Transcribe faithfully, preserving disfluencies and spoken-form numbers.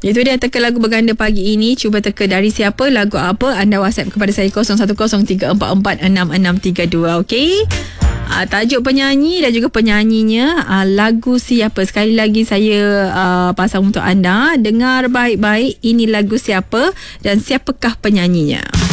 Itu dia teka lagu berganda pagi ini. Cuba teka dari siapa, lagu apa. Anda WhatsApp kepada saya kosong satu kosong tiga empat empat enam enam tiga dua. Okey. Uh, tajuk penyanyi dan juga penyanyinya, uh, lagu siapa. Sekali lagi saya uh, pasang untuk anda. Dengar baik-baik, ini lagu siapa dan siapakah penyanyinya.